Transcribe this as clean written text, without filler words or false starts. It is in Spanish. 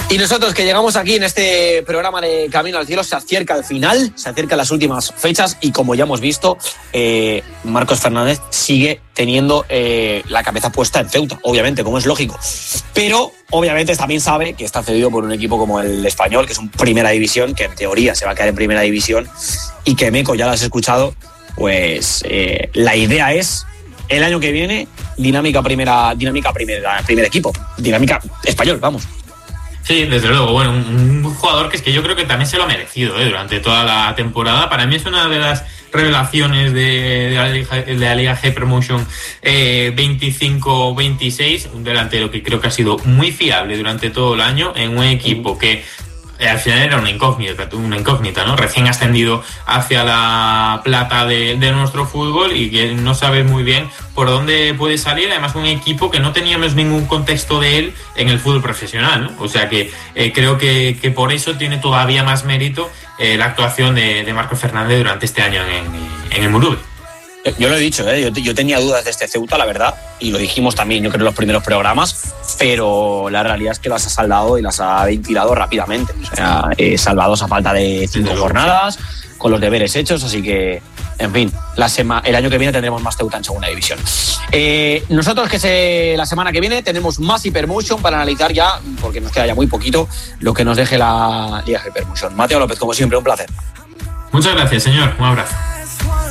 Y nosotros que llegamos aquí en este programa de Camino al Cielo, se acerca el final, se acercan las últimas fechas y como ya hemos visto, Marcos Fernández sigue teniendo la cabeza puesta en Ceuta, obviamente, como es lógico. Pero obviamente también sabe que está cedido por un equipo como el Español, que es un primera división, que en teoría se va a quedar en primera división, y que Meco, ya lo has escuchado, pues la idea es el año que viene dinámica primer equipo, dinámica Español, vamos. Sí, desde luego. Bueno, un jugador que es que yo creo que también se lo ha merecido durante toda la temporada. Para mí es una de las revelaciones de la Liga Hypermotion 25-26, un delantero que creo que ha sido muy fiable durante todo el año en un equipo que al final era una incógnita, ¿no? Recién ascendido hacia la plata de nuestro fútbol y que no sabes muy bien por dónde puede salir. Además, un equipo que no teníamos ningún contexto de él en el fútbol profesional, ¿no? O sea que creo que por eso tiene todavía más mérito la actuación de Marcos Fernández durante este año en el Murube. Yo lo he dicho, yo tenía dudas de este Ceuta, la verdad, y lo dijimos también, yo creo, en los primeros programas, pero la realidad es que las ha saldado y las ha ventilado rápidamente. O sea, salvados a falta de 5 jornadas, con los deberes hechos, así que, en fin, el año que viene tendremos más Ceuta en segunda división. Nosotros la semana que viene tenemos más Hypermotion para analizar ya, porque nos queda ya muy poquito, lo que nos deje la Liga Hypermotion. Mateo López, como siempre, un placer. Muchas gracias, señor. Un abrazo.